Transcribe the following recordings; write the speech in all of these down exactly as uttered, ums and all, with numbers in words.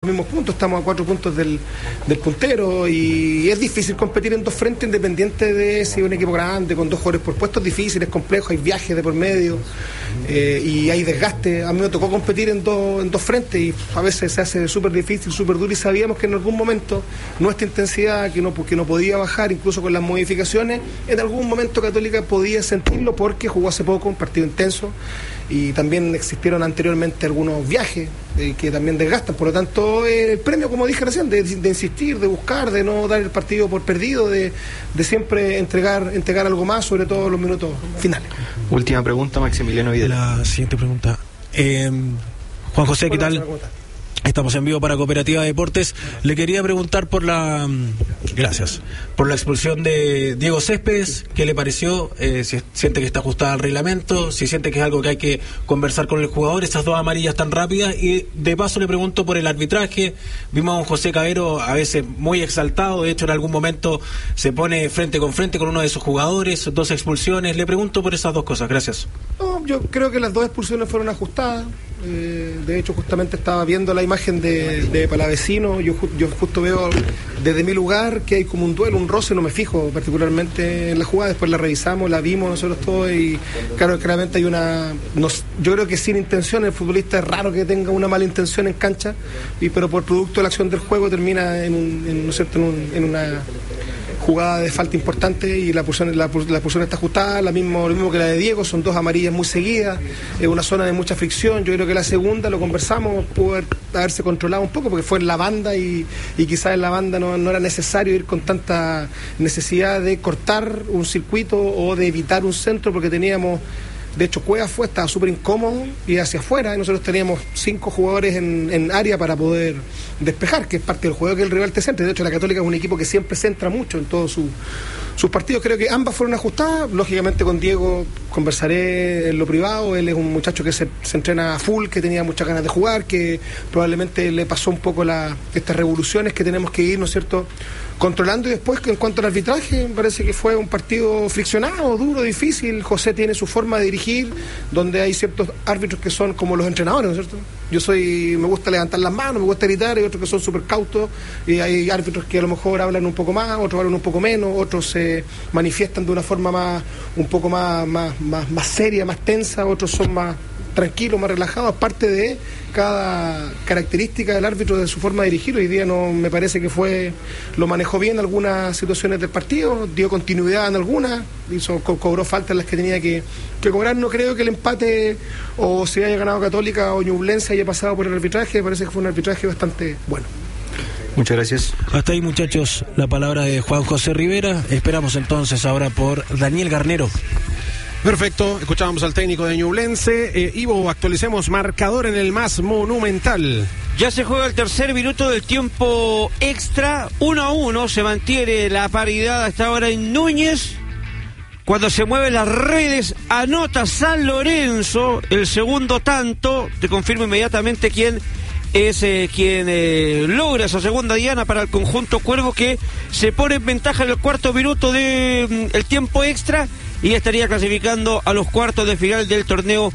mismos puntos, estamos a cuatro puntos del, del puntero y es difícil competir en dos frentes independiente de si es un equipo grande, con dos jugadores por puestos difíciles, complejos, hay viajes de por medio eh, y hay desgaste. A mí me tocó competir en dos, en dos frentes y a veces se hace súper difícil, súper duro y sabíamos que en algún momento nuestra intensidad, que no, que no podía bajar, incluso con las modificaciones, en algún momento Católica podía sentirlo porque jugó hace poco un partido intenso y también existieron anteriormente algunos viajes eh, que también desgastan, por lo tanto eh, el premio, como dije recién, de, de insistir, de buscar, de no dar el partido por perdido, de, de siempre entregar entregar algo más, sobre todo en los minutos finales. Última pregunta, Maximiliano Videla. La siguiente pregunta, eh, Juan José, ¿qué tal? Estamos en vivo para Cooperativa Deportes. Le quería preguntar por la... Gracias. Por la expulsión de Diego Céspedes. ¿Qué le pareció? Eh, si siente que está ajustada al reglamento, si siente que es algo que hay que conversar con el jugador, esas dos amarillas tan rápidas. Y de paso le pregunto por el arbitraje. Vimos a un José Cabero a veces muy exaltado. De hecho, en algún momento se pone frente con frente con uno de sus jugadores. Dos expulsiones. Le pregunto por esas dos cosas. Gracias. No, yo creo que las dos expulsiones fueron ajustadas. Eh, de hecho, justamente estaba viendo la imagen de, de Palavecino. Yo, yo justo veo desde mi lugar que hay como un duelo, un roce, no me fijo particularmente en la jugada. Después la revisamos, la vimos nosotros todos y claro, claramente hay una... Nos, yo creo que sin intención, el futbolista es raro que tenga una mala intención en cancha, y, pero por producto de la acción del juego termina en, un, en, ¿no es cierto? en, un, en una... jugada de falta importante y la posición, la, la posición está ajustada, la mismo, lo mismo que la de Diego, son dos amarillas muy seguidas, es una zona de mucha fricción. Yo creo que la segunda, lo conversamos, pudo haber, haberse controlado un poco porque fue en la banda y, y quizás en la banda no, no era necesario ir con tanta necesidad de cortar un circuito o de evitar un centro, porque teníamos... De hecho, Cueva fue, estaba súper incómodo y hacia afuera, y nosotros teníamos cinco jugadores en, en área para poder despejar, que es parte del juego que el rival te centre. De hecho, la Católica es un equipo que siempre centra mucho en todos su, sus partidos. Creo que ambas fueron ajustadas. Lógicamente con Diego conversaré en lo privado. Él es un muchacho que se, se entrena a full, que tenía muchas ganas de jugar, que probablemente le pasó un poco la, estas revoluciones que tenemos que ir, ¿no es cierto?, controlando. Y después, en cuanto al arbitraje, me parece que fue un partido friccionado, duro, difícil. José tiene su forma de dirigir, donde hay ciertos árbitros que son como los entrenadores, ¿no es cierto? Yo soy, me gusta levantar las manos, me gusta gritar, y otros que son súper cautos, y hay árbitros que a lo mejor hablan un poco más, otros hablan un poco menos, otros se manifiestan de una forma más, un poco más, más, más, más seria, más tensa, otros son más tranquilos, más relajados, aparte de cada característica del árbitro, de su forma de dirigir. Hoy día no me parece que fue, lo manejó bien en algunas situaciones del partido, dio continuidad en algunas, hizo, co- cobró faltas en las que tenía que, que cobrar. No creo que el empate o si haya ganado Católica o Ñublense haya pasado por el arbitraje. Me parece que fue un arbitraje bastante bueno. Muchas gracias. Hasta ahí, muchachos, la palabra de Juan José Rivera. Esperamos entonces ahora por Daniel Garnero. Perfecto, escuchábamos al técnico de Ñublense. Eh, Ivo, actualicemos marcador en el más monumental. Ya se juega el tercer minuto del tiempo extra, uno a uno, se mantiene la paridad hasta ahora en Núñez. Cuando se mueven las redes, anota San Lorenzo el segundo tanto. Te confirmo inmediatamente quién es eh, quien eh, logra esa segunda diana para el conjunto Cuervo, que se pone en ventaja en el cuarto minuto del de, mm, tiempo extra, y estaría clasificando a los cuartos de final del torneo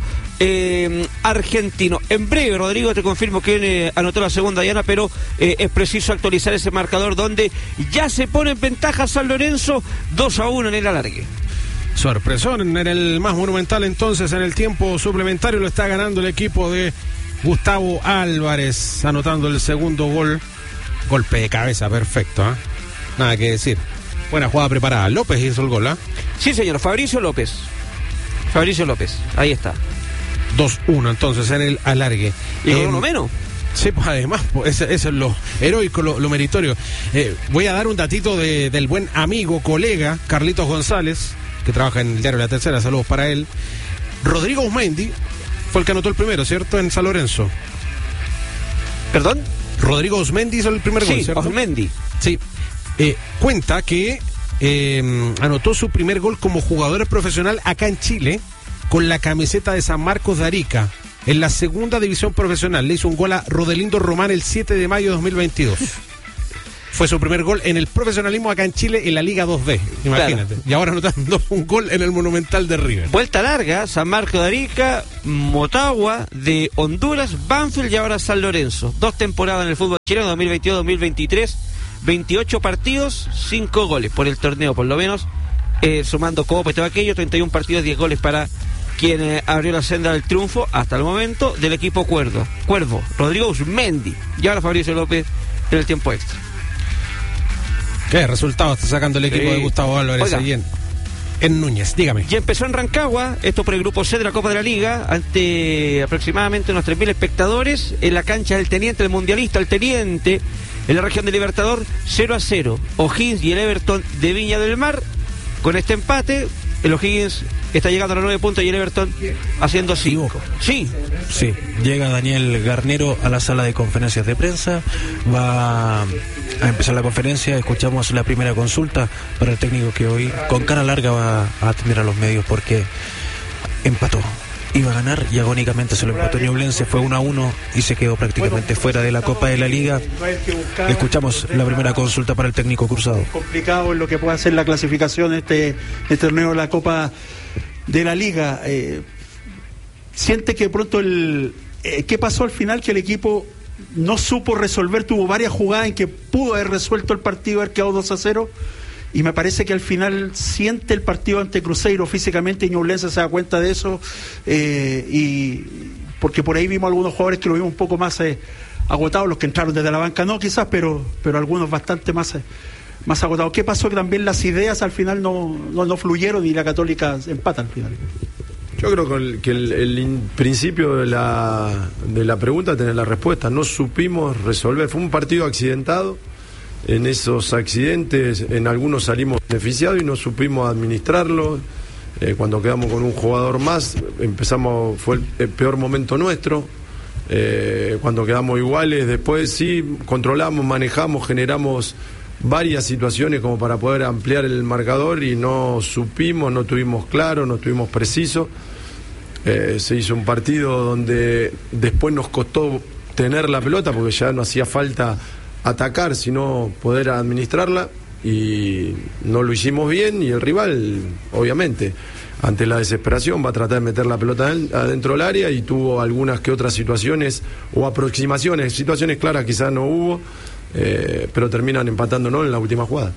eh, argentino. En breve, Rodrigo, te confirmo quién eh, anotó la segunda diana, pero eh, es preciso actualizar ese marcador donde ya se pone en ventaja San Lorenzo dos a uno en el alargue. Sorpresón en el más monumental, entonces en el tiempo suplementario lo está ganando el equipo de Gustavo Álvarez, anotando el segundo gol. Golpe de cabeza, perfecto, ¿eh? Nada que decir. Buena jugada preparada. López hizo el gol, ¿ah? ¿eh? Sí, señor, Fabricio López. Fabricio López, ahí está. dos uno entonces en el alargue. ¿Y eh, uno menos? Sí, pues además, pues, eso, eso es lo heroico, lo, lo meritorio. Eh, voy a dar un datito de, del buen amigo, colega, Carlitos González, que trabaja en el diario La Tercera, saludos para él. Rodrigo Osmendi fue el que anotó el primero, ¿cierto? En San Lorenzo. ¿Perdón? Rodrigo Osmendi hizo el primer sí, gol, ¿cierto? Osmendi. Sí. Eh, cuenta que eh, anotó su primer gol como jugador profesional acá en Chile con la camiseta de San Marcos de Arica en la segunda división profesional. Le hizo un gol a Rodelindo Román el siete de mayo de dos mil veintidós. fue su primer gol en el profesionalismo acá en Chile en la Liga dos D, imagínate. Claro. Y ahora anotando un gol en el Monumental de River. Vuelta larga, San Marcos de Arica, Motagua de Honduras, Banfield y ahora San Lorenzo. Dos temporadas en el fútbol chileno, dos mil veintidós dos mil veintitrés, veintiocho partidos, cinco goles por el torneo, por lo menos, eh, sumando Copa y todo aquello, treinta y uno partidos, diez goles para quien eh, abrió la senda del triunfo hasta el momento del equipo Cuervo, Cuervo, Rodrigo Usmendi y ahora Fabricio López en el tiempo extra. ¿Qué resultado está sacando el equipo sí. de Gustavo Álvarez allí en, en Núñez? Dígame. Y empezó en Rancagua, esto por el grupo C de la Copa de la Liga, ante aproximadamente unos tres mil espectadores, en la cancha del Teniente, el mundialista, el Teniente, en la región del Libertador, cero a cero. O'Higgins y el Everton de Viña del Mar, con este empate, el O'Higgins está llegando a los nueve puntos y el Everton haciendo cinco. Sí. Sí, llega Daniel Garnero a la sala de conferencias de prensa, va a empezar la conferencia, escuchamos la primera consulta para el técnico que hoy con cara larga va a atender a los medios porque empató. Iba a ganar y agónicamente se lo empató Ñublense, fue uno a uno y se quedó prácticamente fuera de la Copa de la Liga. Escuchamos la primera consulta para el técnico cruzado. Complicado en lo que puede hacer la clasificación de este, este torneo de la Copa de la Liga. Eh, siente que pronto el... Eh, ¿Qué pasó al final? Que el equipo no supo resolver, tuvo varias jugadas en que pudo haber resuelto el partido, haber quedado dos a cero. Y me parece que al final siente el partido ante Cruzeiro físicamente y Ñublense se da cuenta de eso, eh, y porque por ahí vimos algunos jugadores que lo vimos un poco más eh, agotados, los que entraron desde la banca no quizás, pero pero algunos bastante más eh, más agotados. ¿Qué pasó? Que también las ideas al final no, no, no fluyeron y la Católica empata al final. Yo creo que el, que el, el principio de la, de la pregunta tener la respuesta. No supimos resolver, fue un partido accidentado. En esos accidentes, en algunos salimos beneficiados y no supimos administrarlo. Eh, cuando quedamos con un jugador más, empezamos, fue el, el peor momento nuestro. Eh, cuando quedamos iguales, después sí, controlamos, manejamos, generamos varias situaciones como para poder ampliar el marcador y no supimos, no tuvimos claro, no tuvimos preciso. Eh, se hizo un partido donde después nos costó tener la pelota porque ya no hacía falta atacar, sino poder administrarla, y no lo hicimos bien, y el rival, obviamente, ante la desesperación va a tratar de meter la pelota adentro del área, y tuvo algunas que otras situaciones o aproximaciones, situaciones claras quizás no hubo, eh, pero terminan empatándonos en la última jugada.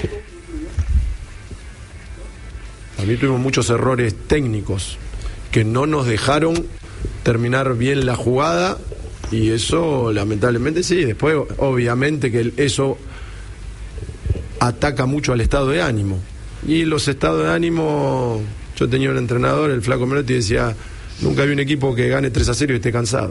A mí tuvimos muchos errores técnicos que no nos dejaron terminar bien la jugada. Y eso, lamentablemente, sí. Después, obviamente, que eso ataca mucho al estado de ánimo. Y los estados de ánimo, yo tenía un entrenador, el Flaco Menotti, y decía: nunca vi un equipo que gane tres a cero y esté cansado.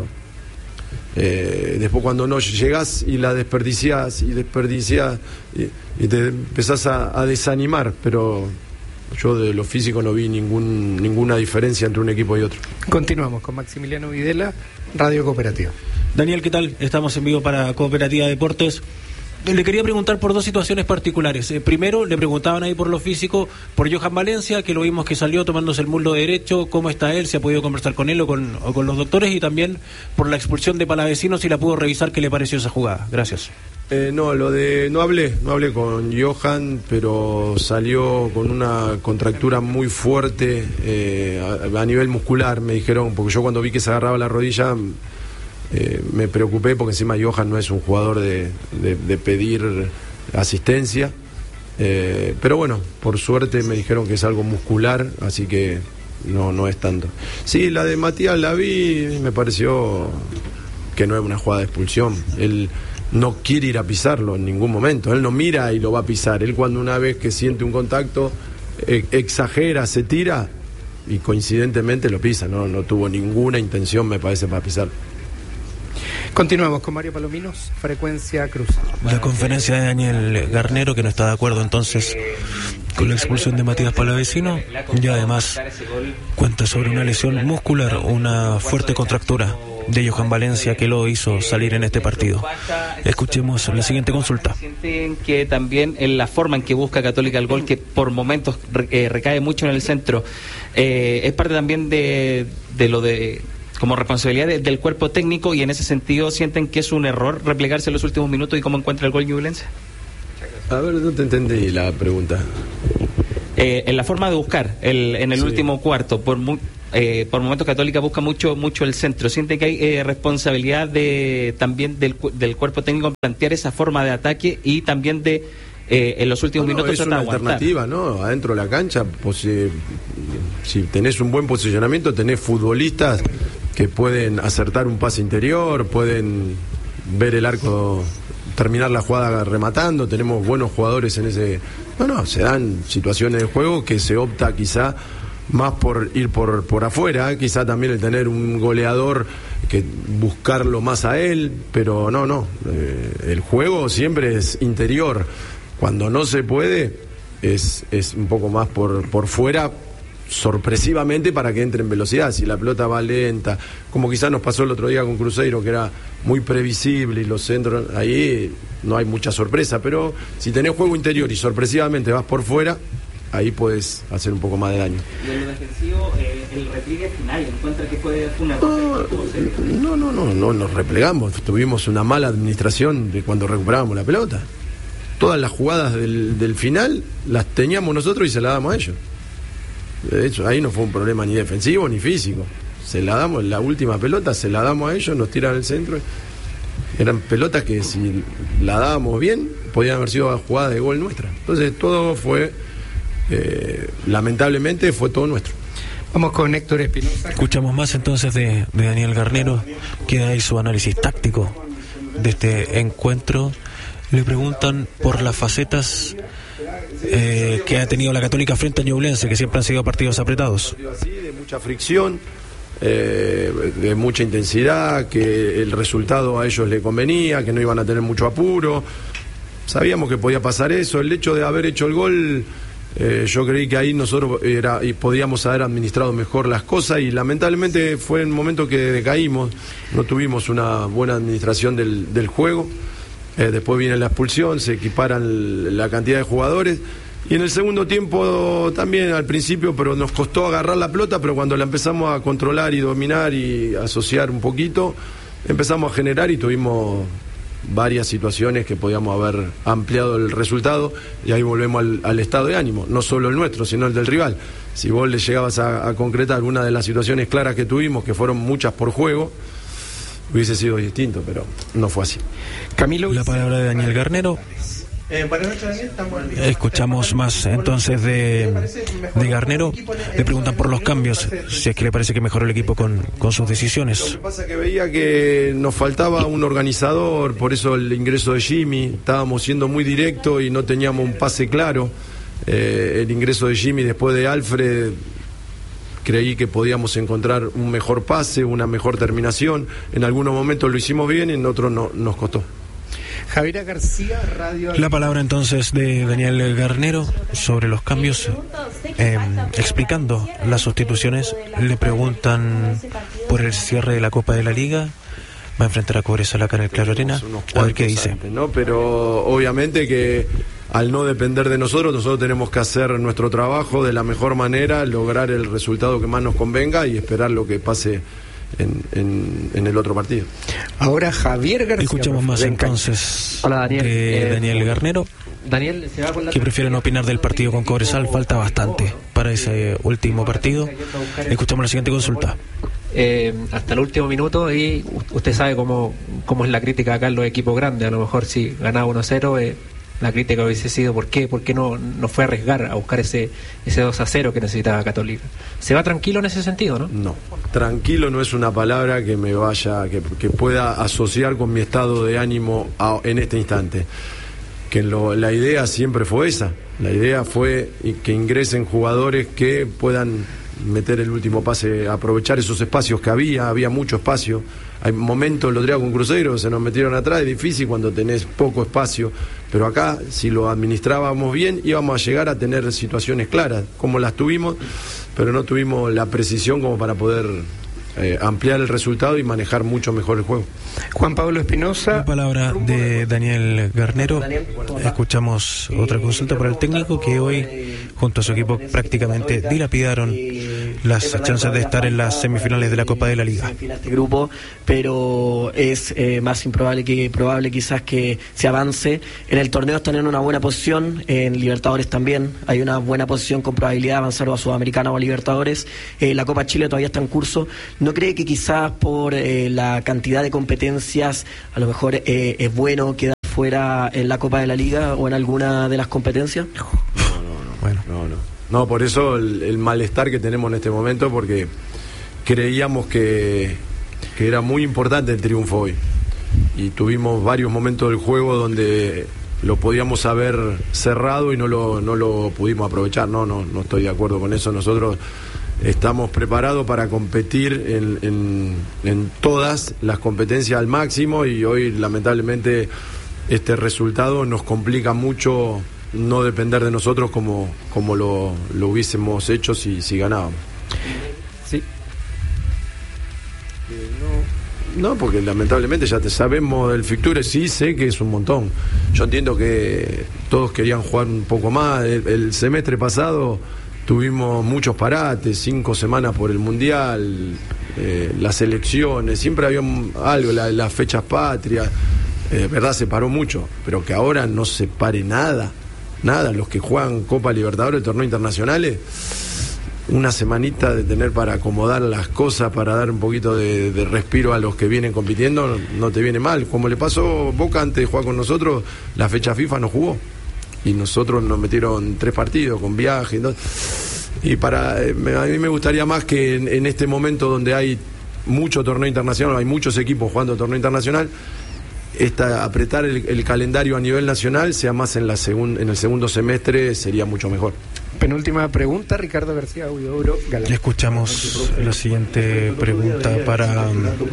Eh, después, cuando no llegás y la desperdiciás y desperdiciás y, y te empezás a, a desanimar, pero yo de lo físico no vi ningún, ninguna diferencia entre un equipo y otro. Continuamos con Maximiliano Videla, Radio Cooperativa. Daniel, ¿qué tal? Estamos en vivo para Cooperativa Deportes. Le quería preguntar por dos situaciones particulares. Eh, primero, le preguntaban ahí por lo físico, por Johan Valencia, que lo vimos que salió tomándose el muslo derecho. ¿Cómo está él? ¿Se ha podido conversar con él o con, o con los doctores? Y también por la expulsión de Palavecino, si la pudo revisar, ¿qué le pareció esa jugada? Gracias. Eh, no, lo de no hablé, no hablé con Johan, pero salió con una contractura muy fuerte eh, a, a nivel muscular, me dijeron, porque yo cuando vi que se agarraba la rodilla eh, me preocupé, porque encima Johan no es un jugador de, de, de pedir asistencia, eh, pero bueno, por suerte me dijeron que es algo muscular, así que no, no es tanto. Sí, la de Matías la vi, me pareció que no es una jugada de expulsión. Él no quiere ir a pisarlo en ningún momento, él no mira y lo va a pisar, él cuando una vez que siente un contacto eh, exagera, se tira y coincidentemente lo pisa, no, no tuvo ninguna intención, me parece, para pisar. Continuamos con Mario Palominos, Frecuencia Cruz. La conferencia de Daniel Garnero, que no está de acuerdo entonces con la expulsión de Matías Palavecino, y además cuenta sobre una lesión muscular, una fuerte contractura de Johan Valencia, que lo hizo salir en este partido. Escuchemos la siguiente consulta. Sienten que también en la forma en que busca Católica el gol, que por momentos eh, recae mucho en el centro, eh, es parte también de, de lo de como responsabilidad de, del cuerpo técnico, y en ese sentido sienten que es un error replegarse en los últimos minutos. ¿Y cómo encuentra el gol Ñublense? A ver, no te entendí la pregunta. Eh, en la forma de buscar, el, en el Sí. último cuarto, por mu- eh, por momentos Católica busca mucho mucho el centro. Siente que hay eh, responsabilidad de también del, cu- del cuerpo técnico en plantear esa forma de ataque y también de eh, en los últimos No, no, minutos es tratar una de aguantar. alternativa, ¿no? Adentro de la cancha, pues, eh, si tenés un buen posicionamiento, tenés futbolistas que pueden acertar un pase interior, pueden ver el arco, terminar la jugada rematando, tenemos buenos jugadores en ese... No, no, se dan situaciones de juego que se opta quizá más por ir por, por afuera, ¿eh? Quizá también el tener un goleador que buscarlo más a él, pero no, no, eh, el juego siempre es interior. Cuando no se puede, es, es un poco más por, por fuera, sorpresivamente para que entre en velocidad. Si la pelota va lenta, como quizás nos pasó el otro día con Cruzeiro, que era muy previsible y los centros, ahí no hay mucha sorpresa. Pero si tenés juego interior y sorpresivamente vas por fuera, ahí puedes hacer un poco más de daño. Y en lo defensivo, eh, el repliegue final, encuentra que fue un error. No, no, no, no nos replegamos. Tuvimos una mala administración de cuando recuperábamos la pelota. Todas las jugadas del, del final las teníamos nosotros y se las damos a ellos. De hecho, ahí no fue un problema ni defensivo ni físico. Se la damos, la última pelota se la damos a ellos, nos tiran el centro. Eran pelotas que si la dábamos bien, podían haber sido jugadas de gol nuestra. Entonces todo fue, eh, lamentablemente, fue todo nuestro. Vamos con Héctor Espinosa. Escuchamos más entonces de, de Daniel Garnero, que da ahí su análisis táctico de este encuentro. Le preguntan por las facetas eh, que ha tenido la Católica frente a Ñublense, que siempre han sido partidos apretados. Así, de mucha fricción, eh, de mucha intensidad, que el resultado a ellos le convenía, que no iban a tener mucho apuro. Sabíamos que podía pasar eso. El hecho de haber hecho el gol, eh, yo creí que ahí nosotros era, y podíamos haber administrado mejor las cosas, y lamentablemente fue en el momento que decaímos, no tuvimos una buena administración del, del juego. Eh, después viene la expulsión, se equiparan la cantidad de jugadores, y en el segundo tiempo también al principio, pero nos costó agarrar la pelota, pero cuando la empezamos a controlar y dominar y asociar un poquito, empezamos a generar y tuvimos varias situaciones que podíamos haber ampliado el resultado, y ahí volvemos al, al estado de ánimo, no solo el nuestro, sino el del rival. Si vos le llegabas a, a concretar alguna de las situaciones claras que tuvimos, que fueron muchas por juego, hubiese sido distinto, pero no fue así. Camilo. La palabra de Daniel Garnero. Escuchamos más entonces de, de Garnero. Le preguntan por los cambios, si es que le parece que mejoró el equipo con, con sus decisiones. Lo que pasa es que veía que nos faltaba un organizador, por eso el ingreso de Jimmy. Estábamos siendo muy directos y no teníamos un pase claro. Eh, el ingreso de Jimmy después de Alfred, creí que podíamos encontrar un mejor pase, una mejor terminación. En algunos momentos lo hicimos bien, en otros no, nos costó. Javiera García, Radio. La palabra entonces de Daniel Garnero sobre los cambios, eh, explicando las sustituciones. Le preguntan por el cierre de la Copa de la Liga. Va a enfrentar a Cobresal acá en el Claro Arena. A ver qué dice. Antes, ¿no? Pero obviamente que al no depender de nosotros, nosotros tenemos que hacer nuestro trabajo de la mejor manera, lograr el resultado que más nos convenga y esperar lo que pase en, en, en el otro partido. Ahora Javier García. Escuchamos más entonces Hola, Daniel. de Eh, Daniel Garnero, Daniel, se va con la que prefieren opinar del partido con Cobresal. Falta bastante para ese último partido. Escuchamos la siguiente consulta. Eh, hasta el último minuto, y usted sabe cómo, cómo es la crítica acá en los equipos grandes. A lo mejor si ganaba uno cero, eh, la crítica hubiese sido ¿por qué, por qué no, no fue a arriesgar a buscar ese, ese dos a cero que necesitaba Católica? ¿Se va tranquilo en ese sentido, no? No, tranquilo no es una palabra que me vaya, que, que pueda asociar con mi estado de ánimo a, en este instante. Que lo, la idea siempre fue esa, la idea fue que ingresen jugadores que puedan meter el último pase, aprovechar esos espacios que había, había mucho espacio. Hay momentos, lo otro día con Cruzeiro, se nos metieron atrás, es difícil cuando tenés poco espacio, pero acá, si lo administrábamos bien, íbamos a llegar a tener situaciones claras, como las tuvimos, pero no tuvimos la precisión como para poder eh, ampliar el resultado y manejar mucho mejor el juego. Juan Pablo Espinosa. La palabra de Daniel Garnero. Escuchamos otra consulta para el técnico, que hoy junto a su equipo prácticamente dilapidaron las chances de estar en las semifinales de la Copa de la Liga. Este grupo, pero es eh, más improbable que probable quizás que se avance. En el torneo están en una buena posición, en Libertadores también hay una buena posición con probabilidad de avanzar o a Sudamericana o a Libertadores. Eh, la Copa Chile todavía está en curso. ¿No cree que quizás por eh, la cantidad de competencias a lo mejor eh, es bueno quedar fuera en la Copa de la Liga o en alguna de las competencias? No, no, no. Bueno. No, no. No, por eso el, el malestar que tenemos en este momento, porque creíamos que, que era muy importante el triunfo hoy. Y tuvimos varios momentos del juego donde lo podíamos haber cerrado y no lo, no lo pudimos aprovechar. No, no, no estoy de acuerdo con eso. Nosotros estamos preparados para competir en, en, en todas las competencias al máximo, y hoy lamentablemente este resultado nos complica mucho no depender de nosotros como, como lo, lo hubiésemos hecho si, si ganábamos. Sí. Eh, no, no, porque lamentablemente ya te sabemos del fixture, sí sé que es un montón. Yo entiendo que todos querían jugar un poco más. El, el semestre pasado tuvimos muchos parates, cinco semanas por el Mundial, eh, las elecciones, siempre había algo, la, las fechas patrias, eh, verdad, se paró mucho, pero que ahora no se pare nada. Nada, los que juegan Copa Libertadores, torneos internacionales, una semanita de tener para acomodar las cosas, para dar un poquito de, de respiro a los que vienen compitiendo, no te viene mal. Como le pasó Boca antes de jugar con nosotros, la fecha FIFA no jugó. Y nosotros nos metieron tres partidos con viaje. Y, y para eh, a mí me gustaría más que en, en este momento donde hay mucho torneo internacional, hay muchos equipos jugando torneo internacional, Esta, apretar el, el calendario a nivel nacional, sea más en la segun, en el segundo semestre, sería mucho mejor. Penúltima pregunta, Ricardo García, Huidobro, Galán. Escuchamos la siguiente pregunta para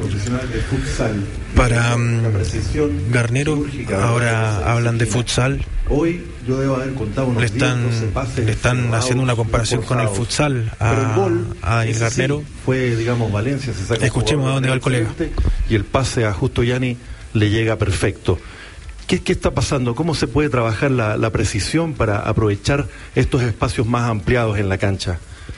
para um, Garnero. Ahora hablan de futsal. Hoy yo debo haber contado unos le están, le están haciendo una comparación con el futsal a, a Daniel Garnero. Fue, digamos, Valencia. Se saca. Escuchemos a dónde va el colega. Y el pase a Justo Yani le llega perfecto. ¿Qué, ¿Qué está pasando? ¿Cómo se puede trabajar la, la precisión para aprovechar estos espacios más ampliados en la cancha?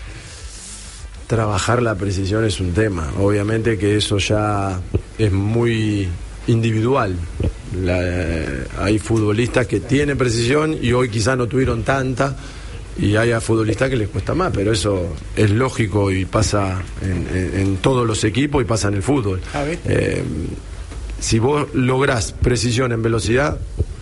Trabajar la precisión es un tema. Obviamente que eso ya es muy individual. La, eh, hay futbolistas que tienen precisión y hoy quizás no tuvieron tanta, y hay a futbolistas que les cuesta más, pero eso es lógico y pasa en, en, en todos los equipos y pasa en el fútbol. Eh, si vos lográs precisión en velocidad,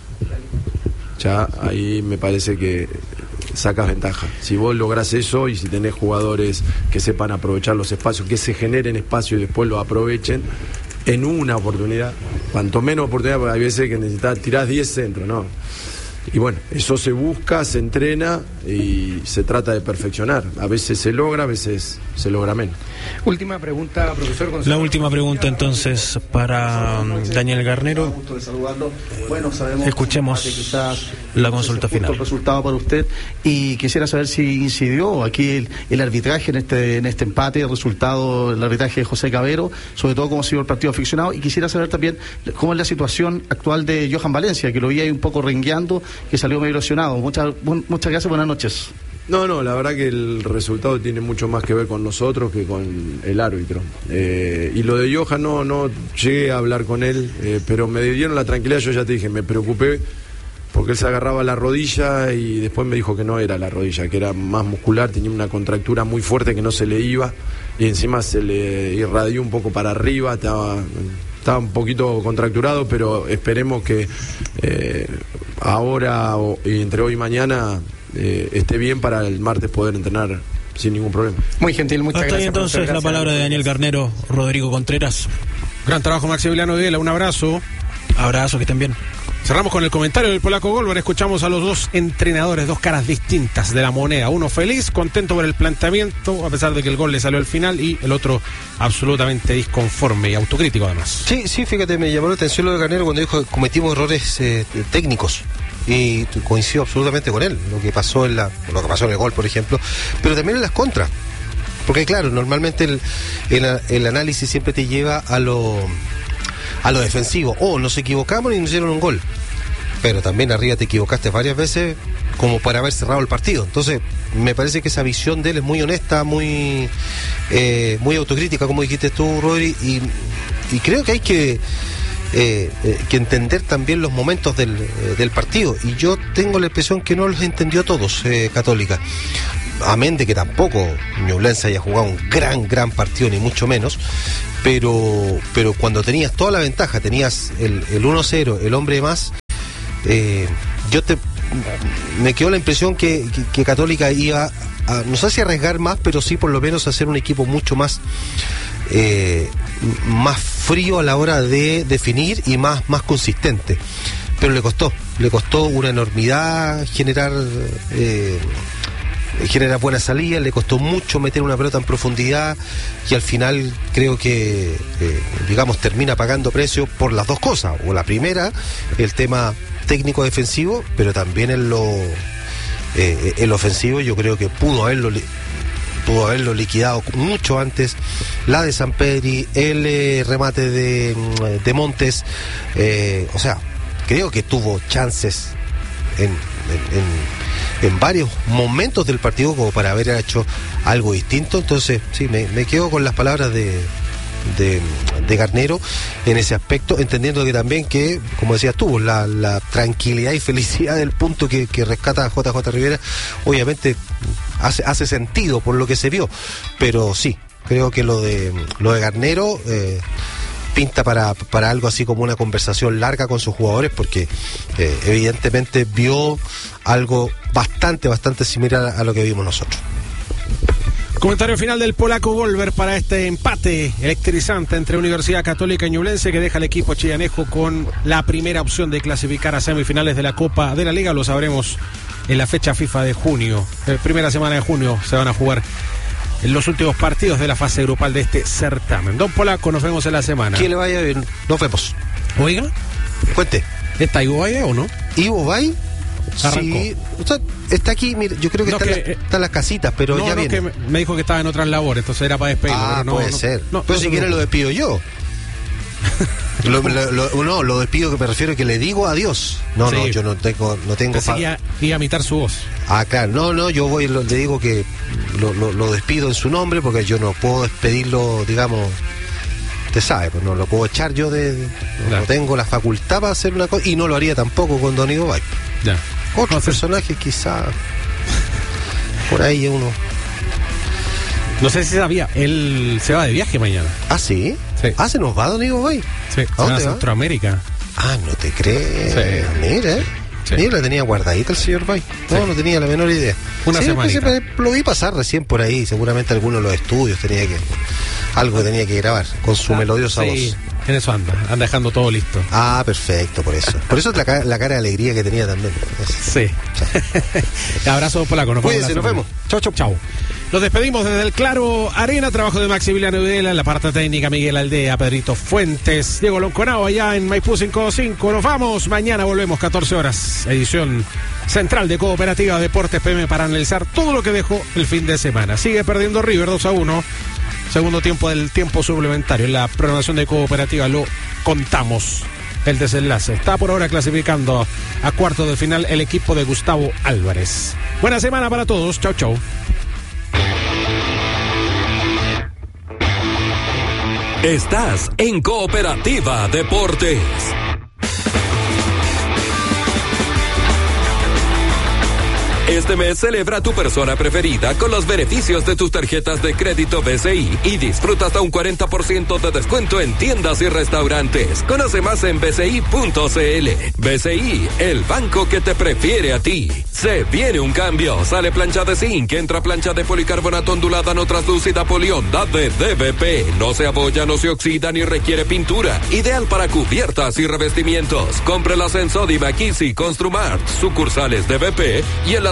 ya ahí me parece que sacas ventaja. Si vos lográs eso y si tenés jugadores que sepan aprovechar los espacios, que se generen espacio y después lo aprovechen en una oportunidad, cuanto menos oportunidad, porque hay veces que necesitas, tirás diez centros, ¿no? Y bueno, eso se busca, se entrena y se trata de perfeccionar. A veces se logra, a veces se logra menos. Última pregunta, profesor Gonzalo. La última pregunta entonces para Daniel Garnero. Bueno, sabemos Escuchemos la consulta final. El resultado para usted, y quisiera saber si incidió aquí el, el arbitraje en este en este empate, el resultado, el arbitraje de José Cabero, sobre todo cómo ha sido el partido aficionado, y quisiera saber también cómo es la situación actual de Johan Valencia, que lo vi ahí un poco rengueando, que salió medio erosionado. Muchas, muchas gracias, buenas noches. No, no, la verdad que el resultado tiene mucho más que ver con nosotros que con el árbitro. Eh, y lo de Johan no, no llegué a hablar con él, eh, pero me dieron la tranquilidad. Yo ya te dije, me preocupé porque él se agarraba la rodilla y después me dijo que no era la rodilla, que era más muscular, tenía una contractura muy fuerte que no se le iba y encima se le irradió un poco para arriba, estaba... Está un poquito contracturado, pero esperemos que eh, ahora o, y entre hoy y mañana eh, esté bien para el martes poder entrenar sin ningún problema. Muy gentil, muchas Hasta gracias. Hasta entonces la palabra de Daniel Garnero, Rodrigo Contreras. Gran trabajo, Maximiliano Videla, un abrazo. Abrazo, que estén bien. Cerramos con el comentario del polaco Golver. Escuchamos a los dos entrenadores, dos caras distintas de la moneda. Uno feliz, contento por el planteamiento, a pesar de que el gol le salió al final, y el otro absolutamente disconforme y autocrítico además. Sí, sí, fíjate, me llamó la atención lo de Garnero cuando dijo que cometimos errores eh, técnicos. Y coincido absolutamente con él, lo que pasó en la, lo que pasó en el gol, por ejemplo, pero también en las contras. porque claro, normalmente el, el, el análisis siempre te lleva a lo, a lo defensivo. Oh, nos equivocamos y nos hicieron un gol. Pero también arriba te equivocaste varias veces como para haber cerrado el partido. Entonces, me parece que esa visión de él es muy honesta, muy eh, muy autocrítica, como dijiste tú, Rodri, y, y creo que hay que, eh, eh, que entender también los momentos del, eh, del partido. Y yo tengo la impresión que no los entendió todos, eh, Católica. Amén de que tampoco Ñublense haya jugado un gran, gran partido, ni mucho menos, pero, pero cuando tenías toda la ventaja, tenías el, el uno cero, el hombre más, eh, yo te me quedó la impresión que, que, que Católica iba a, no sé si arriesgar más, pero sí por lo menos hacer un equipo mucho más eh, más frío a la hora de definir y más, más consistente. Pero le costó, le costó una enormidad generar eh, generar buenas salidas, le costó mucho meter una pelota en profundidad y al final creo que eh, digamos termina pagando precio por las dos cosas, o la primera, el tema técnico defensivo, pero también en lo eh, el ofensivo yo creo que pudo haberlo pudo haberlo liquidado mucho antes, la de Sampedri, el eh, remate de, de Montes, eh, o sea, creo que tuvo chances en, en, en, en varios momentos del partido como para haber hecho algo distinto. Entonces sí, me, me quedo con las palabras de De, de Garnero en ese aspecto, entendiendo que también que, como decías tú, la, la tranquilidad y felicidad del punto que, que rescata J J Rivera, obviamente hace, hace sentido por lo que se vio, pero sí, creo que lo de lo de Garnero eh, pinta para, para algo así como una conversación larga con sus jugadores, porque eh, evidentemente vio algo bastante, bastante similar a lo que vimos nosotros. Comentario final del polaco Golver para este empate electrizante entre Universidad Católica y Ñublense, que deja al equipo chillanejo con la primera opción de clasificar a semifinales de la Copa de la Liga. Lo sabremos en la fecha FIFA de junio. Eh, primera semana de junio se van a jugar en los últimos partidos de la fase grupal de este certamen. Don Polaco, nos vemos en la semana. Que le vaya bien. Nos vemos. Oiga. Cuente. ¿Está Ivo Valle o no? Ivo Valle. Sí, o sea, está aquí, mira, yo creo que, no, está, que en la, eh, está en las casitas, pero no, ya no, viene. Que me dijo que estaba en otras labores, entonces era para despedirlo. Ah, pero no, puede no, ser. No, pero no, si no, quiere no. lo despido yo. lo, lo, lo, no, lo despido, que me refiero que le digo adiós. No, sí. no, yo no tengo, no tengo. Pa... Iba, iba a imitar su voz. Ah, claro, no, no, yo voy, lo, le digo que lo, lo, lo despido en su nombre, porque yo no puedo despedirlo, digamos. Usted sabe, pues no lo puedo echar yo de. de claro. No tengo la facultad para hacer una cosa, y no lo haría tampoco con Don Ivo Valle. Ya. Otros no, personajes quizá por ahí uno. No sé si sabía, él se va de viaje mañana. ¿Ah, sí? Sí. Ah, ¿se nos va, Don Ivo Valle? Sí, ¿a dónde va? Centroamérica. Ah, no te crees. Sí. Mira, ¿eh? Sí. Mira, la tenía guardadita el señor Valle. No, sí. no tenía la menor idea. Una sí, semana. Pues, lo vi pasar recién por ahí, seguramente alguno de los estudios tenía que... Algo que tenía que grabar con su ah, melodiosa sí. voz. En eso anda, anda dejando todo listo. Ah, perfecto, por eso. Por eso es la, cara, la cara de alegría que tenía también. Sí. Abrazo polaco, nos Cuídense, nos vemos. Chau, chau. Chau. Nos despedimos desde el Claro Arena, trabajo de Maximiliano Udela, en la parte técnica Miguel Aldea, Pedrito Fuentes, Diego Lonconao allá en Maipú cinco cinco. Nos vamos, mañana volvemos catorce horas, edición central de Cooperativa Deportes P M para analizar todo lo que dejó el fin de semana. Sigue perdiendo River dos a uno. Segundo tiempo del tiempo suplementario. En la programación de Cooperativa lo contamos el desenlace. Está por ahora clasificando a cuartos de final el equipo de Gustavo Álvarez. Buena semana para todos. Chau, chau. Estás en Cooperativa Deportes. Este mes celebra a tu persona preferida con los beneficios de tus tarjetas de crédito B C I y disfruta hasta un cuarenta por ciento de descuento en tiendas y restaurantes. Conoce más en b c i punto c l. B C I, el banco que te prefiere a ti. Se viene un cambio. Sale plancha de zinc, entra plancha de policarbonato ondulada no translúcida polionda de D B P. No se abolla, no se oxida ni requiere pintura. Ideal para cubiertas y revestimientos. Cómprelas en Sodimac, Easy, Construmart, sucursales D B P y en las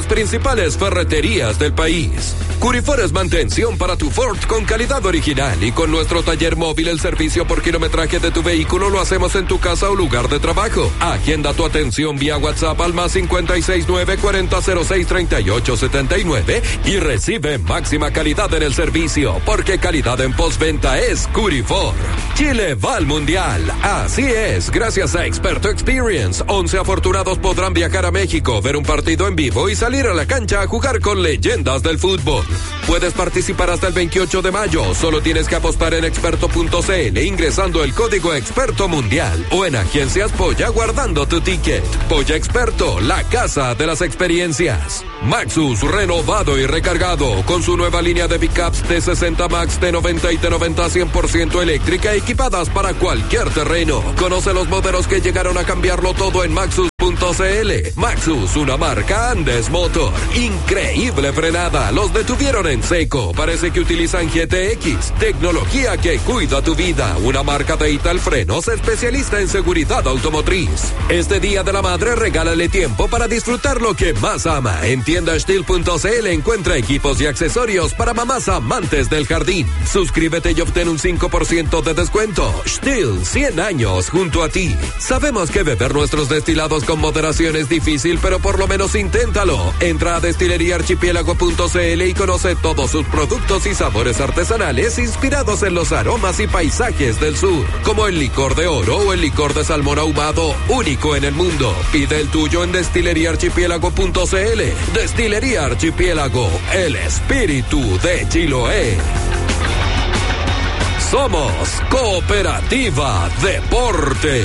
principales ferreterías del país. Curifor es mantención para tu Ford con calidad original y con nuestro taller móvil el servicio por kilometraje de tu vehículo lo hacemos en tu casa o lugar de trabajo. Agenda tu atención vía WhatsApp al más cincuenta y seis nueve cuarenta cero seis treinta y ocho setenta y nueve y recibe máxima calidad en el servicio, porque calidad en postventa es Curifor. Chile va al Mundial. Así es, gracias a Experto Experience, once afortunados podrán viajar a México, ver un partido en vivo y salir a la cancha a jugar con leyendas del fútbol. Puedes participar hasta el veintiocho de mayo. Solo tienes que apostar en experto punto c l ingresando el código Experto Mundial o en Agencias Polla guardando tu ticket. Polla Experto, la casa de las experiencias. Maxus, renovado y recargado con su nueva línea de pickups T sesenta Max, T noventa y T noventa cien por ciento eléctrica, equipadas para cualquier terreno. Conoce los modelos que llegaron a cambiarlo todo en Maxus punto c l. Maxus, una marca Andes Motor. Increíble frenada, los detuvieron en seco. Parece que utilizan G T X, tecnología que cuida tu vida. Una marca de Ital Frenos, especialista en seguridad automotriz. Este Día de la Madre regálale tiempo para disfrutar lo que más ama. En tienda Stihl punto c l encuentra equipos y accesorios para mamás amantes del jardín. Suscríbete y obtén un cinco por ciento de descuento. Stihl, cien años junto a ti. Sabemos que beber nuestros destilados con moderación es difícil, pero por lo menos inténtalo. Entra a destilería archipiélago punto c l y conoce todos sus productos y sabores artesanales inspirados en los aromas y paisajes del sur, como el licor de oro o el licor de salmón ahumado, único en el mundo. Pide el tuyo en destilería archipiélago punto c l. Destilería Archipiélago, el espíritu de Chiloé. Somos Cooperativa Deportes.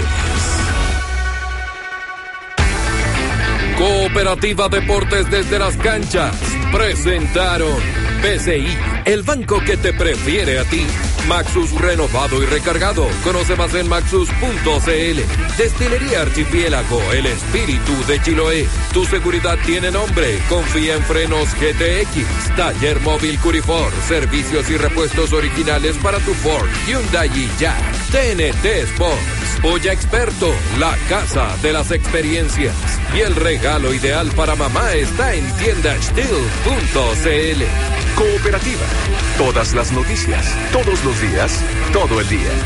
Cooperativa Deportes desde las canchas presentaron B C I, el banco que te prefiere a ti. Maxus, renovado y recargado. Conoce más en maxus punto c l. Destilería Archipiélago, el espíritu de Chiloé. Tu seguridad tiene nombre. Confía en frenos G T X. Taller móvil Curifor. Servicios y repuestos originales para tu Ford, Hyundai y Jack. T N T Sports. Polla Experto, la casa de las experiencias. Y el regalo ideal para mamá está en tienda Stihl punto c l. Cooperativa. Todas las noticias, todos los días, todo el día.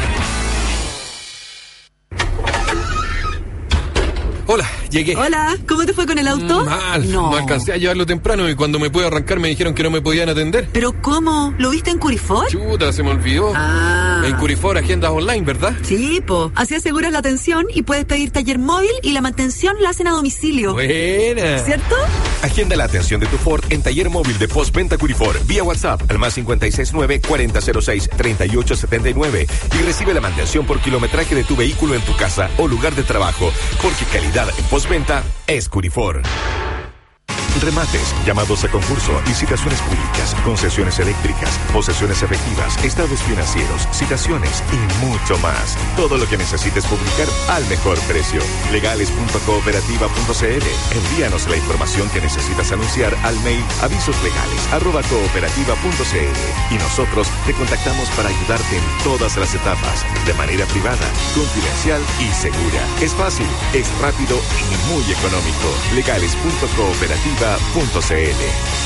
Hola, llegué. Hola, ¿cómo te fue con el auto? Mal, no. no alcancé a llevarlo temprano y cuando me pude arrancar me dijeron que no me podían atender. ¿Pero cómo? ¿Lo viste en Curifor? Chuta, se me olvidó. Ah. En Curifor, agendas online, ¿verdad? Sí, po. Así aseguras la atención y puedes pedir taller móvil y la mantención la hacen a domicilio. Buena. ¿Cierto? Agenda la atención de tu Ford en taller móvil de postventa Curifor vía WhatsApp al más cincuenta y seis nueve cuarenta cero seis treinta y ocho setenta y nueve y recibe la mantención por kilometraje de tu vehículo en tu casa o lugar de trabajo, porque calidad en postventa es Curifor. Remates, llamados a concurso, licitaciones públicas, concesiones eléctricas, posesiones efectivas, estados financieros, citaciones y mucho más. Todo lo que necesites publicar al mejor precio. legales punto cooperativa punto c l. Envíanos la información que necesitas anunciar al mail avisoslegales arroba cooperativa punto c l y nosotros te contactamos para ayudarte en todas las etapas, de manera privada, confidencial y segura. Es fácil, es rápido y muy económico. legales punto cooperativa punto c l.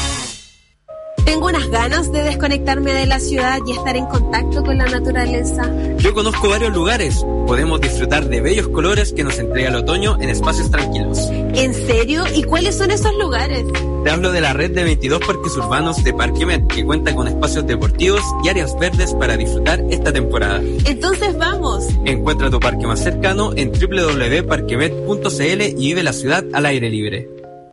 Tengo unas ganas de desconectarme de la ciudad y estar en contacto con la naturaleza. Yo conozco varios lugares. Podemos disfrutar de bellos colores que nos entrega el otoño en espacios tranquilos. ¿En serio? ¿Y cuáles son esos lugares? Te hablo de la red de veintidós parques urbanos de Parquemet, que cuenta con espacios deportivos y áreas verdes para disfrutar esta temporada. Entonces vamos. Encuentra tu parque más cercano en doble u doble u doble u punto parquemet punto c l y vive la ciudad al aire libre.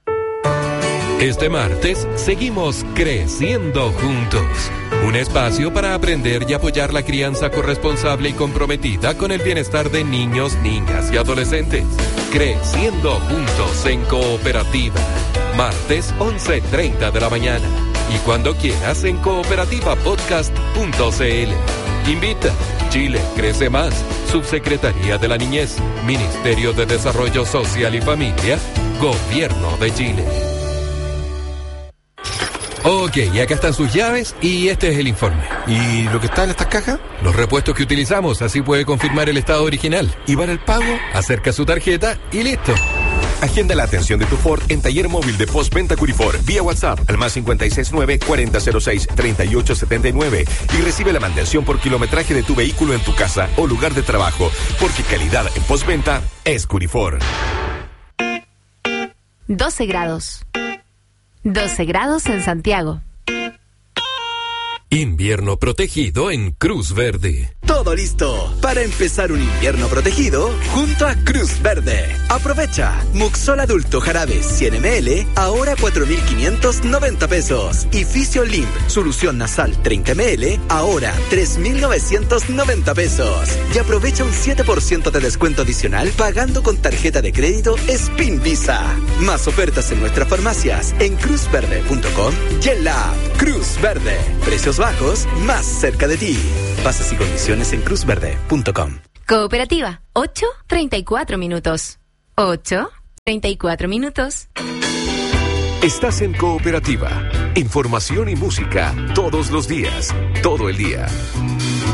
Este martes seguimos creciendo juntos. Un espacio para aprender y apoyar la crianza corresponsable y comprometida con el bienestar de niños, niñas y adolescentes. Creciendo juntos en Cooperativa. Martes once treinta de la mañana. Y cuando quieras en cooperativa podcast punto c l. Invita. Chile crece más. Subsecretaría de la Niñez. Ministerio de Desarrollo Social y Familia. Gobierno de Chile. Ok, y acá están sus llaves y este es el informe. ¿Y lo que está en estas cajas? Los repuestos que utilizamos, así puede confirmar el estado original. ¿Y para el pago? Acerca su tarjeta y listo. Agenda la atención de tu Ford en Taller Móvil de Postventa Curifor vía WhatsApp al más cincuenta y seis nueve, cuarenta cero seis, treinta y ocho setenta y nueve y recibe la mantención por kilometraje de tu vehículo en tu casa o lugar de trabajo, porque calidad en postventa es Curifor. doce grados. doce grados en Santiago. Invierno protegido en Cruz Verde. Todo listo para empezar un invierno protegido junto a Cruz Verde. Aprovecha Muxol Adulto Jarabe cien mililitros, ahora cuatro mil quinientos noventa pesos. Y Fisiolin Solución Nasal treinta mililitros, ahora tres mil novecientos noventa pesos. Y aprovecha un siete por ciento de descuento adicional pagando con tarjeta de crédito Spin Visa. Más ofertas en nuestras farmacias en cruz verde punto com y en la app Cruz Verde. Precios bajos más cerca de ti. Bases y condiciones en cruz verde punto com. Cooperativa, ocho treinta y cuatro minutos. ocho treinta y cuatro minutos. Estás en Cooperativa. Información y música todos los días, todo el día.